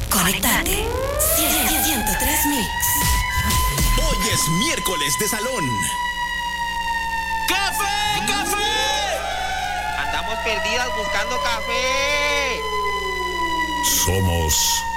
Conectate. 103 Mix. Hoy es miércoles de salón. ¡Café! ¡Café! Andamos perdidas buscando café. Somos